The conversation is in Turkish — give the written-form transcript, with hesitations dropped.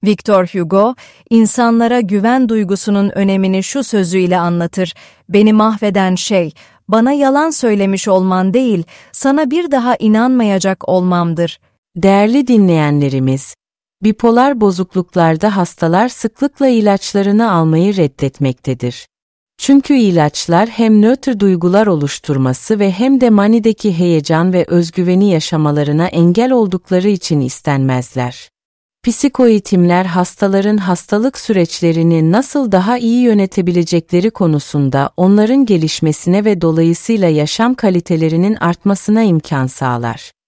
Victor Hugo, insanlara güven duygusunun önemini şu sözüyle anlatır: "Beni mahveden şey, bana yalan söylemiş olman değil, sana bir daha inanmayacak olmamdır." Değerli dinleyenlerimiz, bipolar bozukluklarda hastalar sıklıkla ilaçlarını almayı reddetmektedir. Çünkü ilaçlar hem nötr duygular oluşturması ve hem de manideki heyecan ve özgüveni yaşamalarına engel oldukları için istenmezler. Psikoeğitimler hastaların hastalık süreçlerini nasıl daha iyi yönetebilecekleri konusunda onların gelişmesine ve dolayısıyla yaşam kalitelerinin artmasına imkan sağlar.